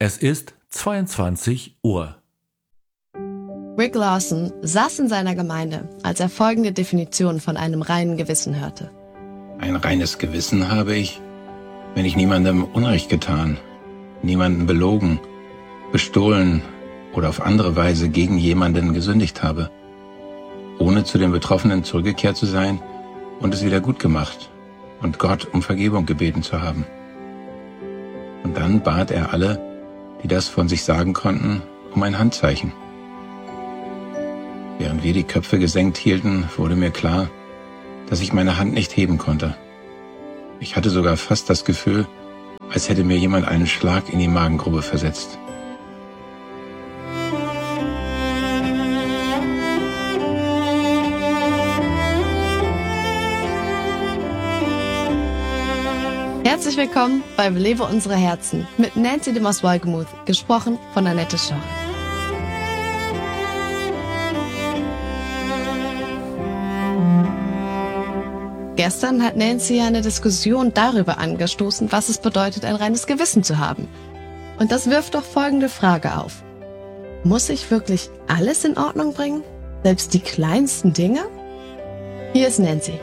Es ist 22 Uhr. Rick Lawson saß in seiner Gemeinde, als er folgende Definition von einem reinen Gewissen hörte. Ein reines Gewissen habe ich, wenn ich niemandem Unrecht getan, niemanden belogen, bestohlen oder auf andere Weise gegen jemanden gesündigt habe, ohne zu den Betroffenen zurückgekehrt zu sein und es wieder gut gemacht und Gott um Vergebung gebeten zu haben. Und dann bat er alle, die das von sich sagen konnten, um ein Handzeichen. Während wir die Köpfe gesenkt hielten, wurde mir klar, dass ich meine Hand nicht heben konnte. Ich hatte sogar fast das Gefühl, als hätte mir jemand einen Schlag in die Magengrube versetzt. Herzlich willkommen bei Belebe unsere Herzen mit Nancy de Moss-Wolgemuth, gesprochen von Annette Schorr. Gestern hat Nancy eine Diskussion darüber angestoßen, was es bedeutet, ein reines Gewissen zu haben. Und das wirft doch folgende Frage auf. Muss ich wirklich alles in Ordnung bringen? Selbst die kleinsten Dinge? Hier ist Nancy.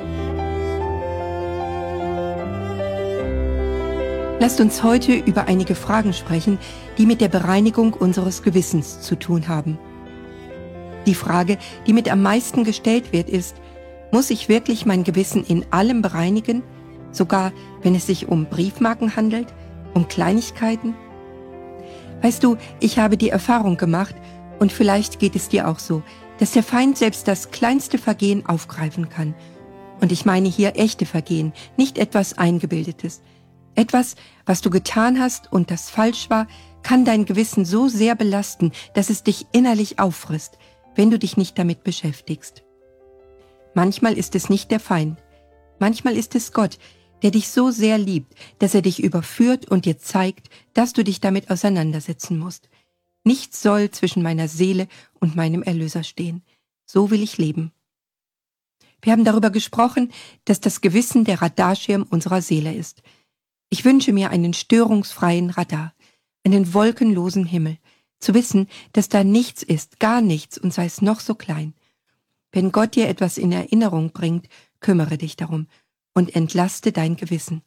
Lasst uns heute über einige Fragen sprechen, die mit der Bereinigung unseres Gewissens zu tun haben. Die Frage, die mit am meisten gestellt wird, ist: Muss ich wirklich mein Gewissen in allem bereinigen, sogar wenn es sich um Briefmarken handelt, um Kleinigkeiten? Weißt du, ich habe die Erfahrung gemacht, und vielleicht geht es dir auch so, dass der Feind selbst das kleinste Vergehen aufgreifen kann. Und ich meine hier echte Vergehen, nicht etwas Eingebildetes. Etwas, was du getan hast und das falsch war, kann dein Gewissen so sehr belasten, dass es dich innerlich auffrisst, wenn du dich nicht damit beschäftigst. Manchmal ist es nicht der Feind, manchmal ist es Gott, der dich so sehr liebt, dass er dich überführt und dir zeigt, dass du dich damit auseinandersetzen musst. Nichts soll zwischen meiner Seele und meinem Erlöser stehen. So will ich leben. Wir haben darüber gesprochen, dass das Gewissen der Radarschirm unserer Seele ist. Ich wünsche mir einen störungsfreien Radar, einen wolkenlosen Himmel, zu wissen, dass da nichts ist, gar nichts, und sei es noch so klein. Wenn Gott dir etwas in Erinnerung bringt, kümmere dich darum und entlaste dein Gewissen.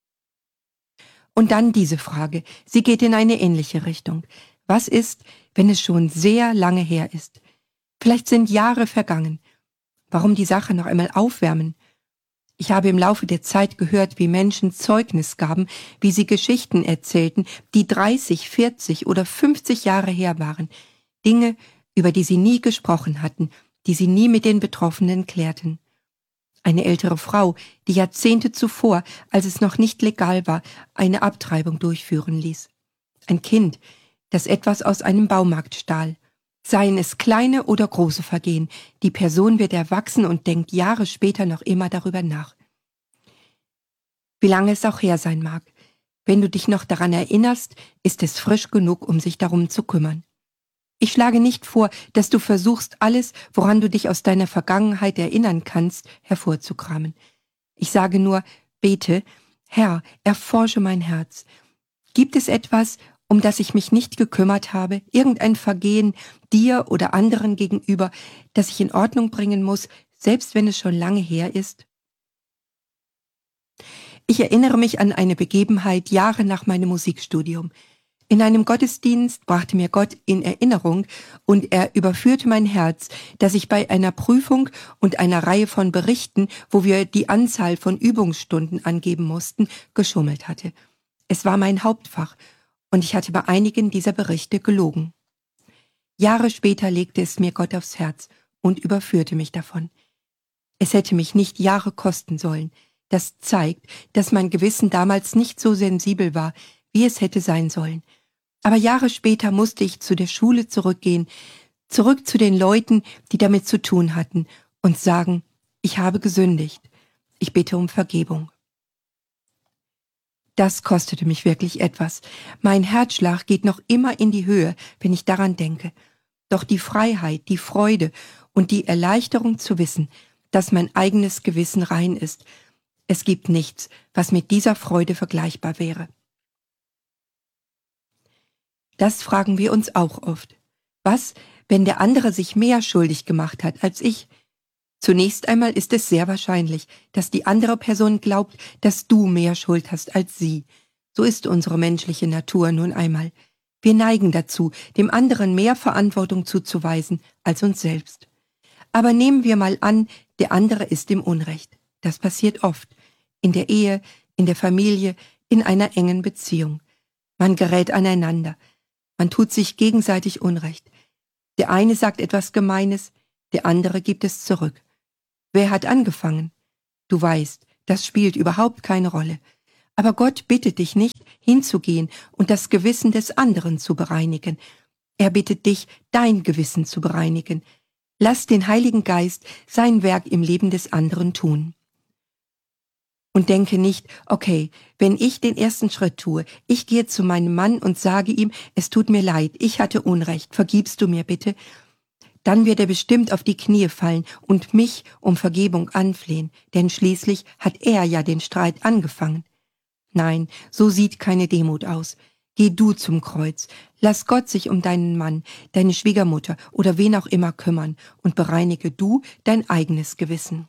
Und dann diese Frage, sie geht in eine ähnliche Richtung. Was ist, wenn es schon sehr lange her ist? Vielleicht sind Jahre vergangen. Warum die Sache noch einmal aufwärmen? Ich habe im Laufe der Zeit gehört, wie Menschen Zeugnis gaben, wie sie Geschichten erzählten, die 30, 40 oder 50 Jahre her waren. Dinge, über die sie nie gesprochen hatten, die sie nie mit den Betroffenen klärten. Eine ältere Frau, die Jahrzehnte zuvor, als es noch nicht legal war, eine Abtreibung durchführen ließ. Ein Kind, das etwas aus einem Baumarkt stahl. Seien es kleine oder große Vergehen, die Person wird erwachsen und denkt Jahre später noch immer darüber nach. Wie lange es auch her sein mag, wenn du dich noch daran erinnerst, ist es frisch genug, um sich darum zu kümmern. Ich schlage nicht vor, dass du versuchst, alles, woran du dich aus deiner Vergangenheit erinnern kannst, hervorzukramen. Ich sage nur, bete: Herr, erforsche mein Herz. Gibt es etwas, um das ich mich nicht gekümmert habe, irgendein Vergehen dir oder anderen gegenüber, das ich in Ordnung bringen muss, selbst wenn es schon lange her ist? Ich erinnere mich an eine Begebenheit Jahre nach meinem Musikstudium. In einem Gottesdienst brachte mir Gott in Erinnerung und er überführte mein Herz, dass ich bei einer Prüfung und einer Reihe von Berichten, wo wir die Anzahl von Übungsstunden angeben mussten, geschummelt hatte. Es war mein Hauptfach und ich hatte bei einigen dieser Berichte gelogen. Jahre später legte es mir Gott aufs Herz und überführte mich davon. Es hätte mich nicht Jahre kosten sollen. Das zeigt, dass mein Gewissen damals nicht so sensibel war, wie es hätte sein sollen. Aber Jahre später musste ich zu der Schule zurückgehen, zurück zu den Leuten, die damit zu tun hatten, und sagen: Ich habe gesündigt. Ich bitte um Vergebung. Das kostete mich wirklich etwas. Mein Herzschlag geht noch immer in die Höhe, wenn ich daran denke. Doch die Freiheit, die Freude und die Erleichterung zu wissen, dass mein eigenes Gewissen rein ist, es gibt nichts, was mit dieser Freude vergleichbar wäre. Das fragen wir uns auch oft. Was, wenn der andere sich mehr schuldig gemacht hat als ich? Zunächst einmal ist es sehr wahrscheinlich, dass die andere Person glaubt, dass du mehr Schuld hast als sie. So ist unsere menschliche Natur nun einmal. Wir neigen dazu, dem anderen mehr Verantwortung zuzuweisen als uns selbst. Aber nehmen wir mal an, der andere ist im Unrecht. Das passiert oft. In der Ehe, in der Familie, in einer engen Beziehung. Man gerät aneinander. Man tut sich gegenseitig Unrecht. Der eine sagt etwas Gemeines, der andere gibt es zurück. Wer hat angefangen? Du weißt, das spielt überhaupt keine Rolle. Aber Gott bittet dich nicht, hinzugehen und das Gewissen des anderen zu bereinigen. Er bittet dich, dein Gewissen zu bereinigen. Lass den Heiligen Geist sein Werk im Leben des anderen tun. Und denke nicht, okay, wenn ich den ersten Schritt tue, ich gehe zu meinem Mann und sage ihm, es tut mir leid, ich hatte Unrecht, vergibst du mir bitte? Dann wird er bestimmt auf die Knie fallen und mich um Vergebung anflehen, denn schließlich hat er ja den Streit angefangen. Nein, so sieht keine Demut aus. Geh du zum Kreuz, lass Gott sich um deinen Mann, deine Schwiegermutter oder wen auch immer kümmern und bereinige du dein eigenes Gewissen.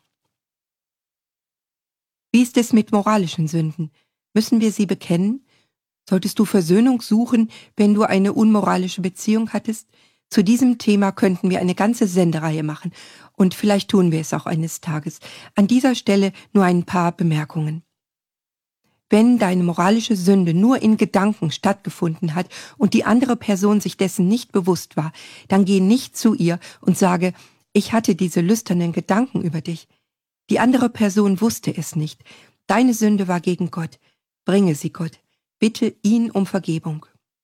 Wie ist es mit moralischen Sünden? Müssen wir sie bekennen? Solltest du Versöhnung suchen, wenn du eine unmoralische Beziehung hattest? Zu diesem Thema könnten wir eine ganze Sendereihe machen und vielleicht tun wir es auch eines Tages. An dieser Stelle nur ein paar Bemerkungen. Wenn deine moralische Sünde nur in Gedanken stattgefunden hat und die andere Person sich dessen nicht bewusst war, dann geh nicht zu ihr und sage, ich hatte diese lüsternen Gedanken über dich. Die andere Person wusste es nicht. Deine Sünde war gegen Gott. Bringe sie Gott. Bitte ihn um Vergebung.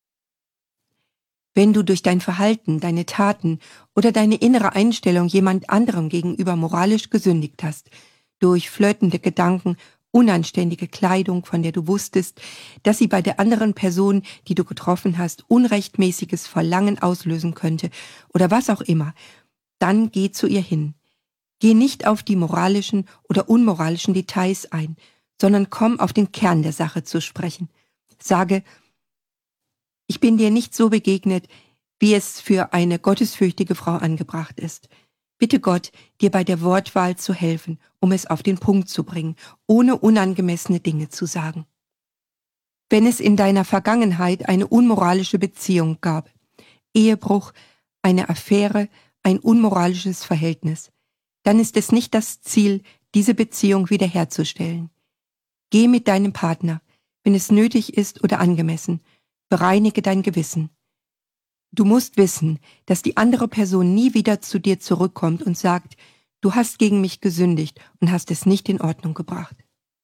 Wenn du durch dein Verhalten, deine Taten oder deine innere Einstellung jemand anderem gegenüber moralisch gesündigt hast, durch flirtende Gedanken, unanständige Kleidung, von der du wusstest, dass sie bei der anderen Person, die du getroffen hast, unrechtmäßiges Verlangen auslösen könnte oder was auch immer, dann geh zu ihr hin. Geh nicht auf die moralischen oder unmoralischen Details ein, sondern komm auf den Kern der Sache zu sprechen. Sage, ich bin dir nicht so begegnet, wie es für eine gottesfürchtige Frau angebracht ist. Bitte Gott, dir bei der Wortwahl zu helfen, um es auf den Punkt zu bringen, ohne unangemessene Dinge zu sagen. Wenn es in deiner Vergangenheit eine unmoralische Beziehung gab, Ehebruch, eine Affäre, ein unmoralisches Verhältnis, dann ist es nicht das Ziel, diese Beziehung wiederherzustellen. Geh mit deinem Partner, wenn es nötig ist oder angemessen, bereinige dein Gewissen. Du musst wissen, dass die andere Person nie wieder zu dir zurückkommt und sagt, du hast gegen mich gesündigt und hast es nicht in Ordnung gebracht.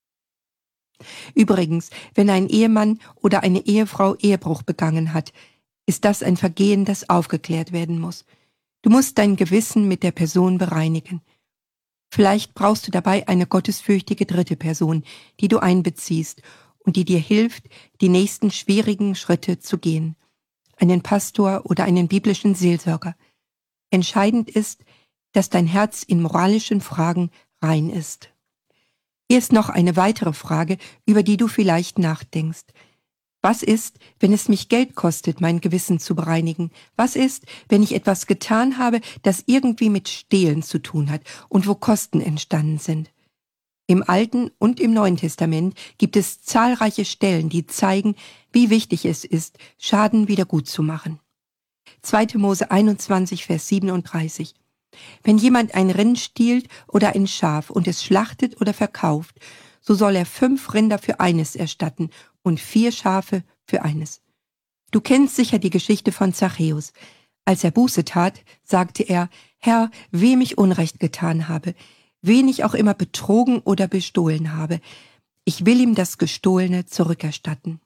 Übrigens, wenn ein Ehemann oder eine Ehefrau Ehebruch begangen hat, ist das ein Vergehen, das aufgeklärt werden muss. Du musst dein Gewissen mit der Person bereinigen. Vielleicht brauchst du dabei eine gottesfürchtige dritte Person, die du einbeziehst und die dir hilft, die nächsten schwierigen Schritte zu gehen. Einen Pastor oder einen biblischen Seelsorger. Entscheidend ist, dass dein Herz in moralischen Fragen rein ist. Hier ist noch eine weitere Frage, über die du vielleicht nachdenkst. Was ist, wenn es mich Geld kostet, mein Gewissen zu bereinigen? Was ist, wenn ich etwas getan habe, das irgendwie mit Stehlen zu tun hat und wo Kosten entstanden sind? Im Alten und im Neuen Testament gibt es zahlreiche Stellen, die zeigen, wie wichtig es ist, Schaden wieder gut zu machen. 2. Mose 21, Vers 37. Wenn jemand ein Rind stiehlt oder ein Schaf und es schlachtet oder verkauft, so soll er 5 Rinder für eines erstatten und 4 Schafe für eines. Du kennst sicher die Geschichte von Zachäus. Als er Buße tat, sagte er, Herr, wem ich Unrecht getan habe, wen ich auch immer betrogen oder bestohlen habe, ich will ihm das Gestohlene zurückerstatten.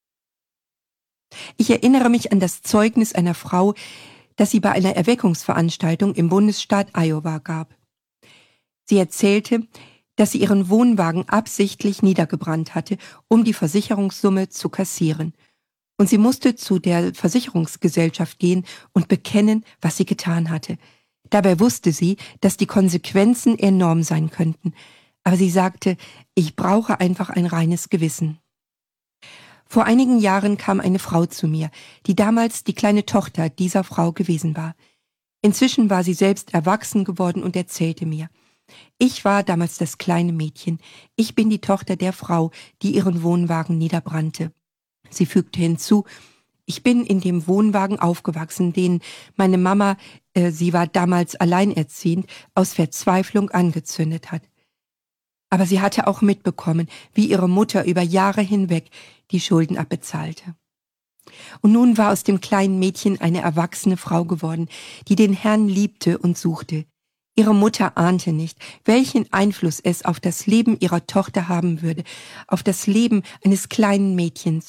Ich erinnere mich an das Zeugnis einer Frau, das sie bei einer Erweckungsveranstaltung im Bundesstaat Iowa gab. Sie erzählte, dass sie ihren Wohnwagen absichtlich niedergebrannt hatte, um die Versicherungssumme zu kassieren. Und sie musste zu der Versicherungsgesellschaft gehen und bekennen, was sie getan hatte. Dabei wusste sie, dass die Konsequenzen enorm sein könnten. Aber sie sagte, ich brauche einfach ein reines Gewissen. Vor einigen Jahren kam eine Frau zu mir, die damals die kleine Tochter dieser Frau gewesen war. Inzwischen war sie selbst erwachsen geworden und erzählte mir: Ich war damals das kleine Mädchen. Ich bin die Tochter der Frau, die ihren Wohnwagen niederbrannte. Sie fügte hinzu: Ich bin in dem Wohnwagen aufgewachsen, den meine Mama, sie war damals alleinerziehend, aus Verzweiflung angezündet hat. Aber sie hatte auch mitbekommen, wie ihre Mutter über Jahre hinweg die Schulden abbezahlte. Und nun war aus dem kleinen Mädchen eine erwachsene Frau geworden, die den Herrn liebte und suchte. Ihre Mutter ahnte nicht, welchen Einfluss es auf das Leben ihrer Tochter haben würde, auf das Leben eines kleinen Mädchens.